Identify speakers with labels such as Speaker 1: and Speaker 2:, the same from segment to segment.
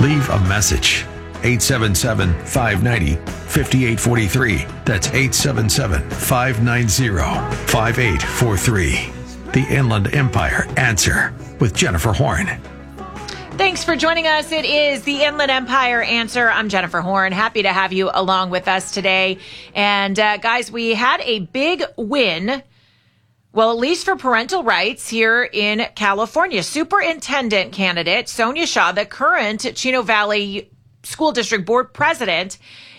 Speaker 1: Leave a message. 877-590-5843. That's 877-590-5843. The Inland Empire Answer with Jennifer Horn.
Speaker 2: Thanks for joining us. It is the Inland Empire Answer. I'm Jennifer Horn. Happy to have you along with us today. And guys, we had a big win. Well, at least for parental rights here in California. Superintendent candidate Sonia Shaw, the current Chino Valley School District Board president,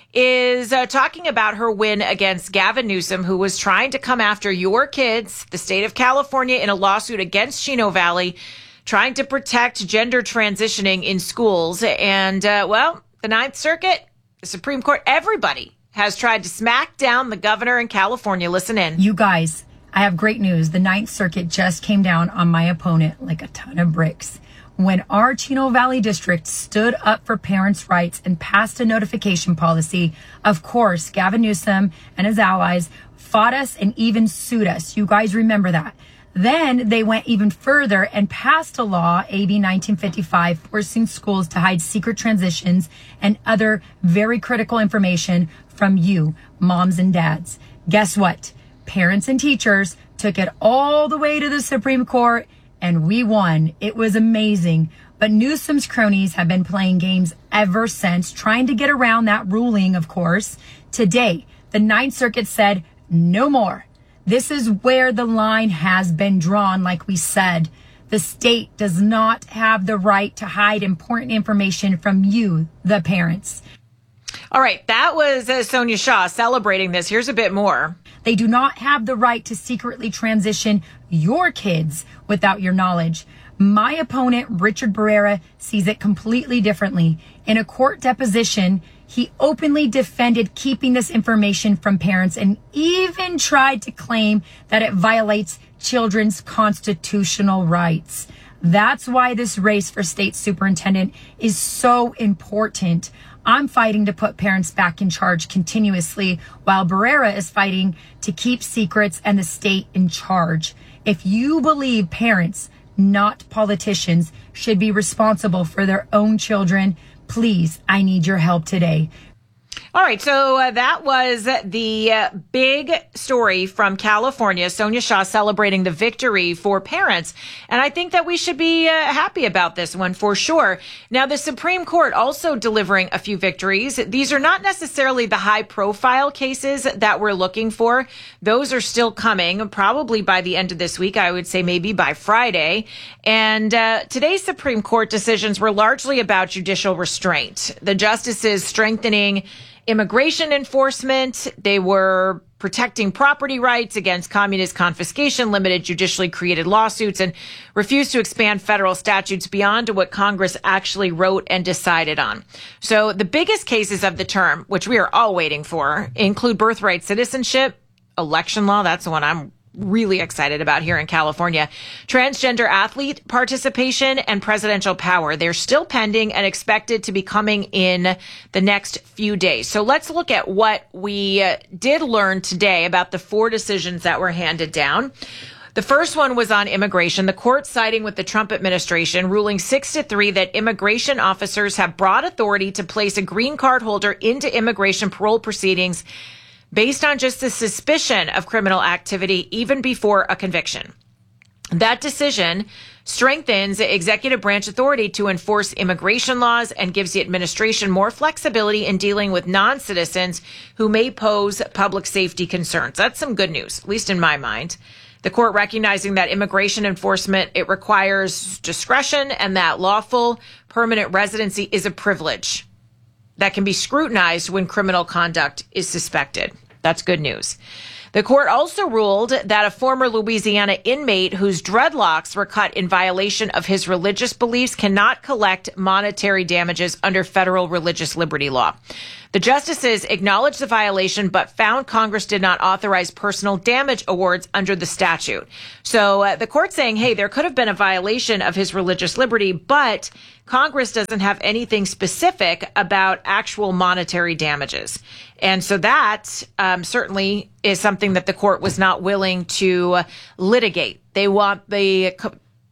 Speaker 2: is talking about her win against Gavin Newsom, who was trying to come after your kids, the state of California, in a lawsuit against Chino Valley, trying to protect gender transitioning in schools. And, well, the Ninth Circuit, the Supreme Court, everybody has tried to smack down the governor in California. Listen in.
Speaker 3: You guys, I have great news. The Ninth Circuit just came down on my opponent like a ton of bricks. When our Chino Valley District stood up for parents' rights and passed a notification policy, of course, Gavin Newsom and his allies fought us and even sued us. You guys remember that. Then they went even further and passed a law, AB 1955, forcing schools to hide secret transitions and other very critical information from you, moms and dads. Guess what? Parents and teachers took it all the way to the Supreme Court, and we won. It was amazing. But Newsom's cronies have been playing games ever since, trying to get around that ruling, of course. Today, the Ninth Circuit said, no more. This is where the line has been drawn, like we said. The state does not have the right to hide important information from you, the parents.
Speaker 2: All right, that was Sonia Shaw celebrating this. Here's a bit more.
Speaker 3: They do not have the right to secretly transition your kids without your knowledge. My opponent, Richard Barrera, sees it completely differently. In a court deposition, he openly defended keeping this information from parents and even tried to claim that it violates children's constitutional rights. That's why this race for state superintendent is so important. I'm fighting to put parents back in charge continuously, while Barrera is fighting to keep secrets and the state in charge. If you believe parents, not politicians, should be responsible for their own children, please, I need your help today.
Speaker 2: All right, so that was the big story from California. Sonia Shaw celebrating the victory for parents. And I think that we should be happy about this one for sure. Now, the Supreme Court also delivering a few victories. These are not necessarily the high-profile cases that we're looking for. Those are still coming, probably by the end of this week. I would say maybe by Friday. And today's Supreme Court decisions were largely about judicial restraint. The justices strengthening immigration enforcement. They were protecting property rights against communist confiscation, limited judicially created lawsuits, and refused to expand federal statutes beyond what Congress actually wrote and decided on. So the biggest cases of the term, which we are all waiting for, include birthright citizenship, election law. That's the one I'm really excited about here in California. Transgender athlete participation and presidential power. They're still pending and expected to be coming in the next few days. So let's look at what we did learn today about the 4 decisions that were handed down. The first one was on immigration. The court siding with the Trump administration, ruling 6-3 that immigration officers have broad authority to place a green card holder into immigration parole proceedings based on just the suspicion of criminal activity, even before a conviction. That decision strengthens executive branch authority to enforce immigration laws and gives the administration more flexibility in dealing with non-citizens who may pose public safety concerns. That's some good news, at least in my mind. The court recognizing that immigration enforcement, it requires discretion and that lawful permanent residency is a privilege that can be scrutinized when criminal conduct is suspected. That's good news. The court also ruled that a former Louisiana inmate whose dreadlocks were cut in violation of his religious beliefs cannot collect monetary damages under federal religious liberty law. The justices acknowledged the violation, but found Congress did not authorize personal damage awards under the statute. So the court saying, hey, there could have been a violation of his religious liberty, but Congress doesn't have anything specific about actual monetary damages. And so that certainly is something that the court was not willing to litigate. They want the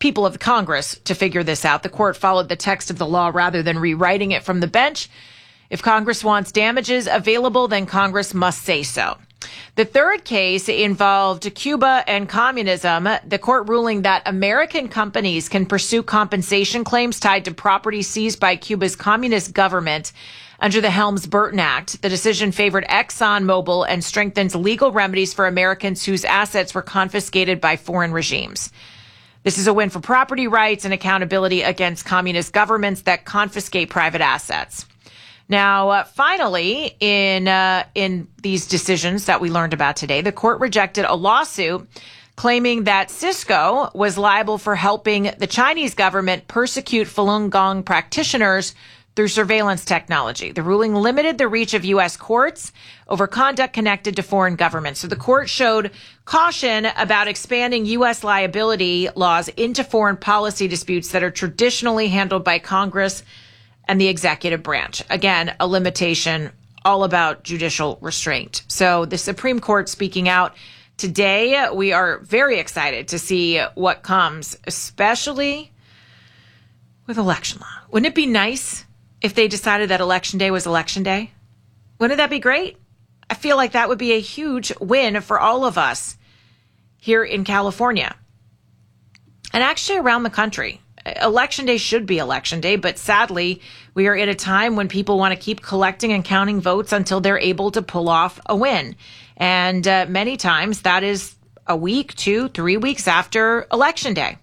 Speaker 2: people of Congress to figure this out. The court followed the text of the law rather than rewriting it from the bench. If Congress wants damages available, then Congress must say so. The third case involved Cuba and communism, the court ruling that American companies can pursue compensation claims tied to property seized by Cuba's communist government under the Helms-Burton Act. The decision favored ExxonMobil and strengthens legal remedies for Americans whose assets were confiscated by foreign regimes. This is a win for property rights and accountability against communist governments that confiscate private assets. Now, finally, in these decisions that we learned about today, the court rejected a lawsuit claiming that Cisco was liable for helping the Chinese government persecute Falun Gong practitioners through surveillance technology. The ruling limited the reach of U.S. courts over conduct connected to foreign governments. So the court showed caution about expanding U.S. liability laws into foreign policy disputes that are traditionally handled by Congress and the executive branch. Again, a limitation all about judicial restraint. So the Supreme Court speaking out today. We are very excited to see what comes, especially with election law. Wouldn't it be nice if they decided that Election Day was Election Day? Wouldn't that be great? I feel like that would be a huge win for all of us here in California and actually around the country. Election Day should be Election Day, but sadly, we are at a time when people want to keep collecting and counting votes until they're able to pull off a win. And many times that is a week, 2, 3 weeks after Election Day.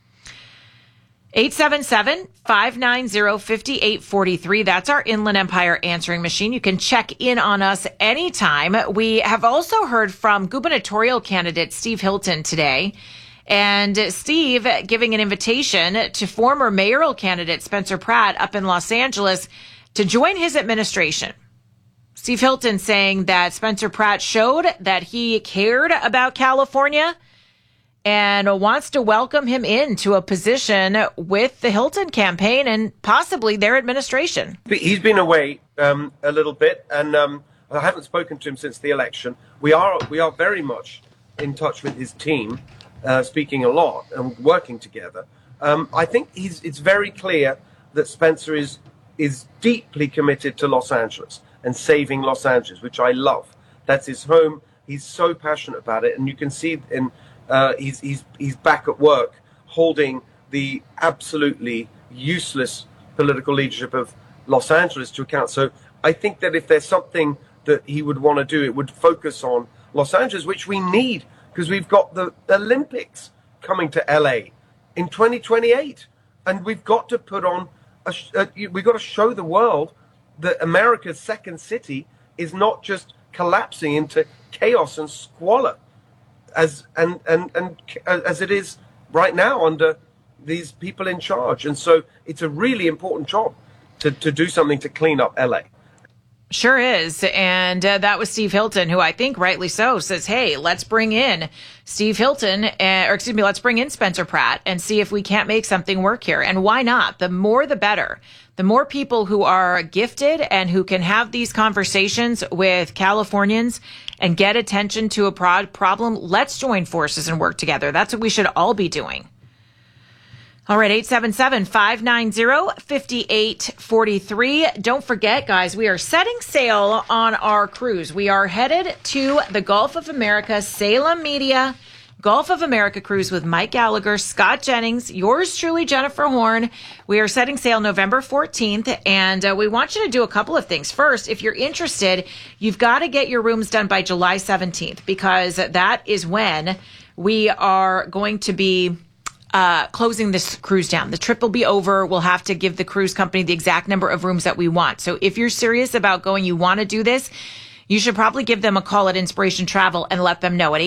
Speaker 2: 877-590-5843. That's our Inland Empire answering machine. You can check in on us anytime. We have also heard from gubernatorial candidate Steve Hilton today. And Steve giving an invitation to former mayoral candidate Spencer Pratt up in Los Angeles to join his administration. Steve Hilton saying that Spencer Pratt showed that he cared about California and wants to welcome him into a position with the Hilton campaign and possibly their administration.
Speaker 4: He's been away a little bit, and I haven't spoken to him since the election. We are very much in touch with his team. Speaking a lot and working together. I think it's very clear that Spencer is deeply committed to Los Angeles and saving Los Angeles, which I love. That's his home. He's so passionate about it, and you can see he's back at work holding the absolutely useless political leadership of Los Angeles to account. So I think that if there's something that he would want to do, it would focus on Los Angeles, which we need, because we've got the Olympics coming to LA in 2028, and we've got to put on we've got to show the world that America's second city is not just collapsing into chaos and squalor as it is right now under these people in charge. And so it's a really important job to do something to clean up LA.
Speaker 2: Sure is. And that was Steve Hilton, who I think rightly so says, hey, let's bring in Steve Hilton, let's bring in Spencer Pratt and see if we can't make something work here. And why not? The more, the better. The more people who are gifted and who can have these conversations with Californians and get attention to a problem, let's join forces and work together. That's what we should all be doing. All right, 877-590-5843. Don't forget, guys, we are setting sail on our cruise. We are headed to the Gulf of America, Salem Media, Gulf of America cruise with Mike Gallagher, Scott Jennings, yours truly, Jennifer Horn. We are setting sail November 14th, and we want you to do a couple of things. First, if you're interested, you've got to get your rooms done by July 17th, because that is when we are going to be closing this cruise down. The trip will be over. We'll have to give the cruise company the exact number of rooms that we want. So if you're serious about going, you want to do this, you should probably give them a call at Inspiration Travel and let them know at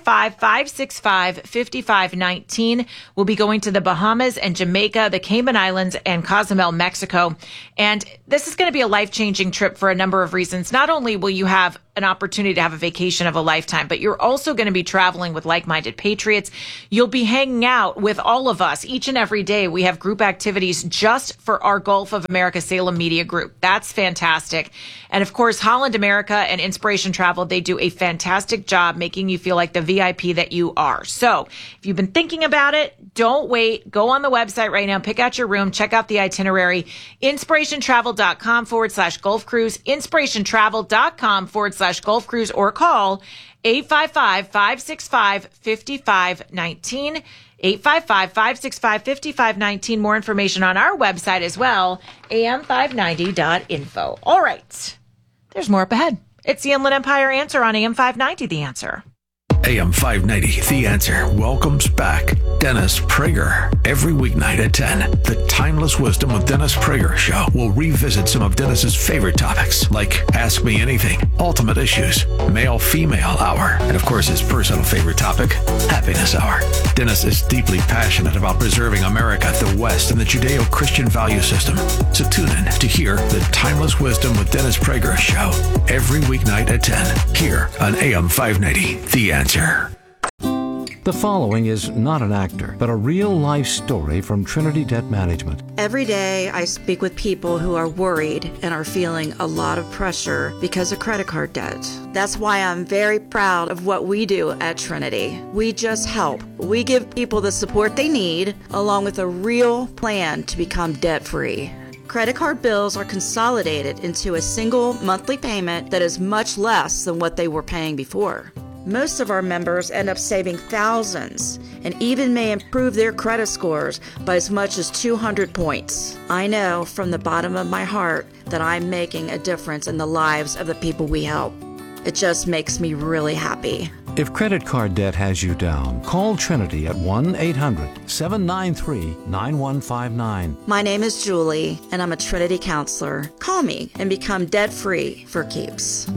Speaker 2: 855-565-5519. We'll be going to the Bahamas and Jamaica, the Cayman Islands, and Cozumel, Mexico. And this is going to be a life-changing trip for a number of reasons. Not only will you have an opportunity to have a vacation of a lifetime, but you're also going to be traveling with like-minded patriots. You'll be hanging out with all of us each and every day. We have group activities just for our Gulf of America Salem Media Group. That's fantastic. And of course, Holland America and Inspiration Travel, they do a fantastic job making you feel like the VIP that you are. So if you've been thinking about it, don't wait. Go on the website right now, pick out your room, check out the itinerary, inspirationtravel.com/Gulf Cruise, inspirationtravel.com/Gulf Cruise, or call 855-565-5519. 855-565-5519. More information on our website as well, am590.info. All right. There's more up ahead. It's the Inland Empire Answer on AM 590, The Answer.
Speaker 1: AM 590, The Answer welcomes back Dennis Prager. Every weeknight at 10, the Timeless Wisdom with Dennis Prager show will revisit some of Dennis's favorite topics, like Ask Me Anything, Ultimate Issues, Male-Female Hour, and of course his personal favorite topic, Happiness Hour. Dennis is deeply passionate about preserving America, the West, and the Judeo-Christian value system. So tune in to hear the Timeless Wisdom with Dennis Prager show every weeknight at 10, here on AM 590, The Answer.
Speaker 5: The following is not an actor, but a real-life story from Trinity Debt Management.
Speaker 6: Every day I speak with people who are worried and are feeling a lot of pressure because of credit card debt. That's why I'm very proud of what we do at Trinity. We just help. We give people the support they need, along with a real plan to become debt-free. Credit card bills are consolidated into a single monthly payment that is much less than what they were paying before. Most of our members end up saving thousands and even may improve their credit scores by as much as 200 points. I know from the bottom of my heart that I'm making a difference in the lives of the people we help. It just makes me really happy.
Speaker 5: If credit card debt has you down, call Trinity at 1-800-793-9159.
Speaker 6: My name is Julie, and I'm a Trinity counselor. Call me and become debt-free for keeps.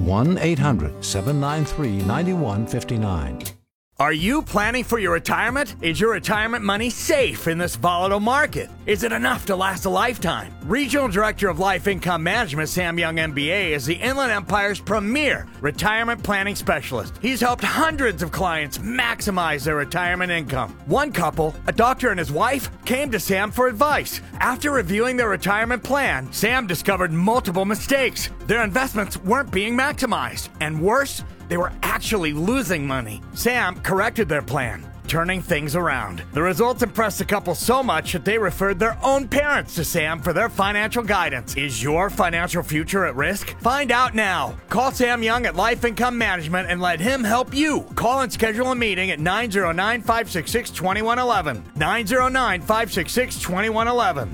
Speaker 5: 1-800-793-9159.
Speaker 7: Are you planning for your retirement? Is your retirement money safe in this volatile market? Is it enough to last a lifetime? Regional Director of Life Income Management, Sam Young, MBA, is the Inland Empire's premier retirement planning specialist. He's helped hundreds of clients maximize their retirement income. One couple, a doctor and his wife, came to Sam for advice. After reviewing their retirement plan, Sam discovered multiple mistakes. Their investments weren't being maximized. And worse, they were actually losing money. Sam corrected their plan, turning things around. The results impressed the couple so much that they referred their own parents to Sam for their financial guidance. Is your financial future at risk? Find out now. Call Sam Young at Life Income Management and let him help you. Call and schedule a meeting at 909-566-2111. 909-566-2111.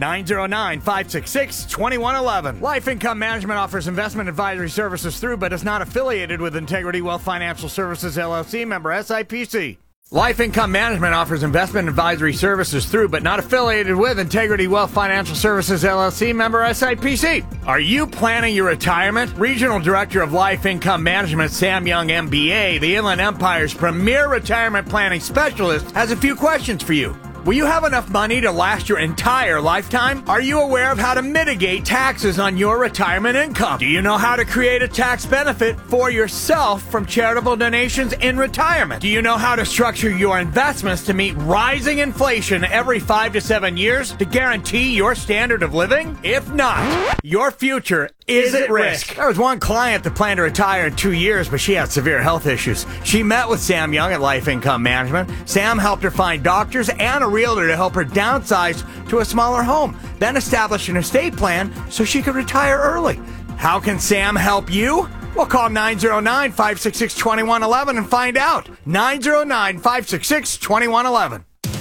Speaker 7: 909-566-2111. Life Income Management offers investment advisory services through, but is not affiliated with Integrity Wealth Financial Services, LLC, member SIPC. Life Income Management offers investment advisory services through, but not affiliated with Integrity Wealth Financial Services, LLC, member SIPC. Are you planning your retirement? Regional Director of Life Income Management, Sam Young, MBA, the Inland Empire's premier retirement planning specialist, has a few questions for you. Will you have enough money to last your entire lifetime? Are you aware of how to mitigate taxes on your retirement income? Do you know how to create a tax benefit for yourself from charitable donations in retirement? Do you know how to structure your investments to meet rising inflation every 5 to 7 years to guarantee your standard of living? If not, your future is at risk. There was one client that planned to retire in 2 years, but she had severe health issues. She met with Sam Young at Life Income Management. Sam helped her find doctors and a realtor to help her downsize to a smaller home, then establish an estate plan so she could retire early. How can Sam help you? Well, call 909-566-2111 and find out. 909-566-2111.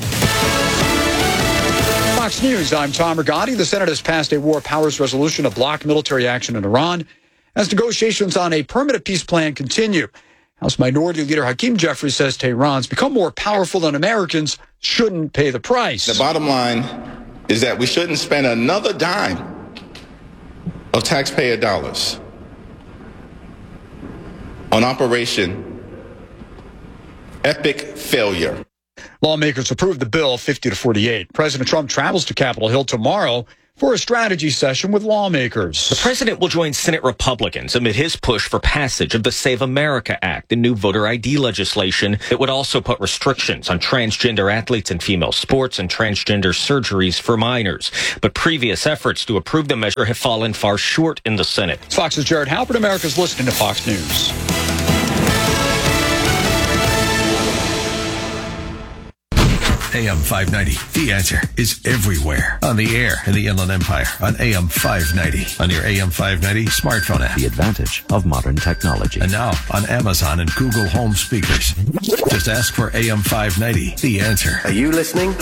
Speaker 8: Fox News, I'm Tom Rigotti. The Senate has passed a war powers resolution to block military action in Iran as negotiations on a permanent peace plan continue. House Minority Leader Hakeem Jeffries says Tehran's become more powerful than Americans shouldn't pay the price.
Speaker 9: The bottom line is that we shouldn't spend another dime of taxpayer dollars on Operation Epic Failure.
Speaker 8: Lawmakers approved the bill 50-48. President Trump travels to Capitol Hill tomorrow for a strategy session with lawmakers.
Speaker 10: The president will join Senate Republicans amid his push for passage of the Save America Act, the new voter ID legislation that would also put restrictions on transgender athletes in female sports and transgender surgeries for minors. But previous efforts to approve the measure have fallen far short in the Senate.
Speaker 8: Fox's Jared Halpern, America's listening to Fox News.
Speaker 1: AM 590. The Answer is everywhere. On the air in the Inland Empire. On AM 590. On your AM 590 smartphone app.
Speaker 5: The advantage of modern technology.
Speaker 1: And now on Amazon and Google Home speakers. Just ask for AM 590. The Answer.
Speaker 11: Are you listening?